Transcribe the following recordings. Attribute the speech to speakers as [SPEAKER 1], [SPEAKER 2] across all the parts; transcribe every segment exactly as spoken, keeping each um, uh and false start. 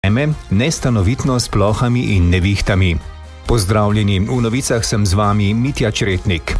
[SPEAKER 1] Nestanovitno s plohami in nevihtami. Pozdravljeni, v novicah sem z vami Mitja Čretnik.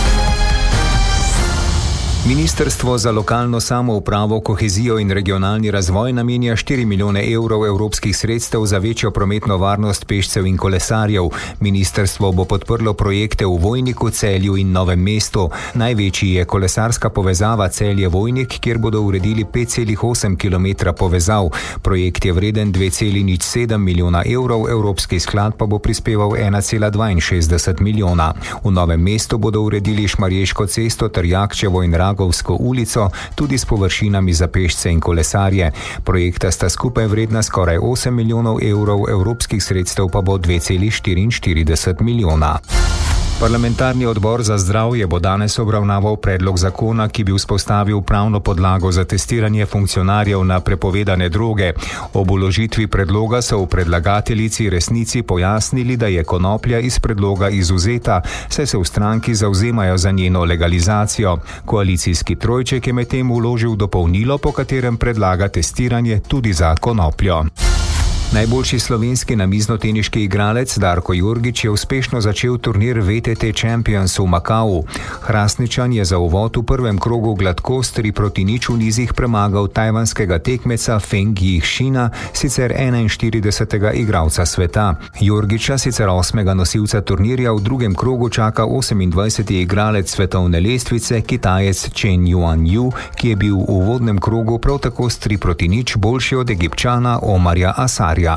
[SPEAKER 1] Ministrstvo za lokalno samoupravo, kohezijo in regionalni razvoj namenja štiri milijone evrov evropskih sredstev za večjo prometno varnost pešcev in kolesarjev. Ministrstvo bo podprlo projekte v Vojniku, Celju in Novem mestu. Največji je kolesarska povezava Celje-Vojnik, kjer bodo uredili pet celih osem kilometra povezav. Projekt je vreden dve celih nič sedem milijona evrov, evropski sklad pa bo prispeval ena celih dvainšestdeset milijona. V Novem mestu bodo uredili Šmarješko cesto ter Jakčevo in Ragovsko ulico, tudi s površinami za pešce in kolesarje. Projekta sta skupaj vredna skoraj osem milijonov evrov, evropskih sredstev pa bo dve celih štiriinštirideset milijona. Parlamentarni odbor za zdravje bo danes obravnaval predlog zakona, ki bi vzpostavil pravno podlago za testiranje funkcionarjev na prepovedane droge. Ob vložitvi predloga so v predlagateljici Resnici pojasnili, da je konoplja iz predloga izvzeta, saj se v stranki zavzemajo za njeno legalizacijo. Koalicijski trojček je medtem vložil dopolnilo, po katerem predlaga testiranje tudi za konopljo. Najboljši slovenski namiznoteniški igralec Darko Jorgić je uspešno začel turnir V T T Champions v Makau. Hrastničan je za uvod v prvem krogu gladko s tri proti nič v nizih premagal tajvanskega tekmeca Feng Yixina, sicer enainštiridesetega igralca sveta. Jorgića, sicer osmega nosilca turnirja, v drugem krogu čaka osemindvajseti igralec svetovne lestvice, Kitajec Chen Yuanyu, ki je bil v uvodnem krogu prav tako s tri proti nič boljši od Egipčana Omarja Asarja.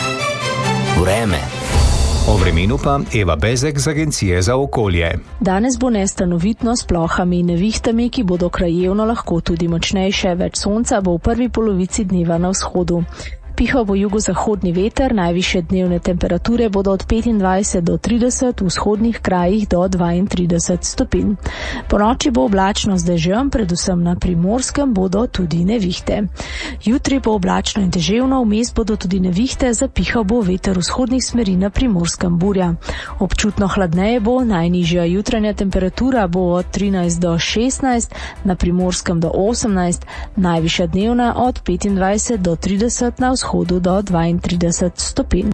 [SPEAKER 2] Vreme.
[SPEAKER 1] O vremenu pa Eva Bezek z Agencije za okolje.
[SPEAKER 3] Danes bo nestanovitno s plohami in nevihtami, ki bodo krajevno lahko tudi močnejše. Več sonca bo v prvi polovici dneva na vzhodu. Pihal bo jugozahodni veter, najvišje dnevne temperature bodo od petindvajset do trideset, v vzhodnih krajih do dvaintrideset stopinj. Po noči bo oblačno z dežjem, predvsem na Primorskem bodo tudi nevihte. Jutri bo oblačno in deževno, vmes bodo tudi nevihte, zapihal bo veter vzhodnih smeri na Primorskem burja. Občutno hladneje bo, najnižja jutranja temperatura bo od trinajst do šestnajst, na Primorskem do osemnajst, najvišja dnevna od petindvajset do trideset, na vzhodu do dvaintrideset stopinj.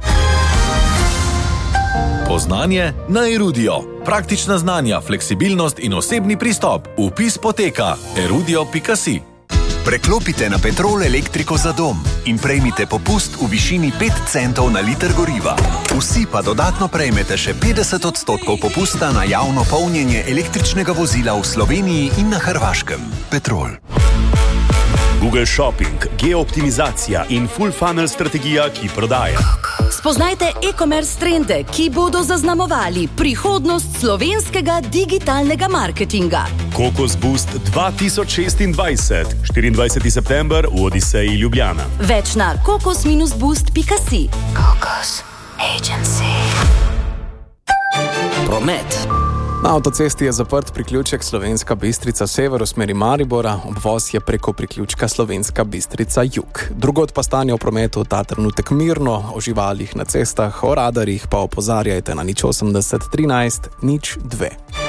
[SPEAKER 4] Poznanje na Erudio. Praktična znanja, fleksibilnost in osebni pristop. Vpis poteka erudio pika si.
[SPEAKER 5] Preklopite na Petrol elektriko za dom in prejmite popust v višini pet centov na liter goriva. Vsi pa dodatno prejmete še petdeset odstotkov popusta na javno polnjenje električnega vozila v Sloveniji in na Hrvaškem. Petrol.
[SPEAKER 6] Google Shopping, geooptimizacija in full funnel strategija, ki prodaja.
[SPEAKER 7] Spoznajte e-commerce trende, ki bodo zaznamovali prihodnost slovenskega digitalnega marketinga.
[SPEAKER 6] Kokos Boost dva tisoč šestindvajset, štiriindvajseti september v Odiseji Ljubljana.
[SPEAKER 7] Več na kokos boost pika si.
[SPEAKER 2] Kokos Agency.
[SPEAKER 8] Promet. Na avtocesti je zaprt priključek Slovenska Bistrica sever v smeri Maribora, obvoz je preko priključka Slovenska Bistrica jug. Drugod pa stanje v prometu ta trenutek mirno, o živalih na cestah, o radarjih pa opozarjajte na nič osemdeset trinajst nič dve.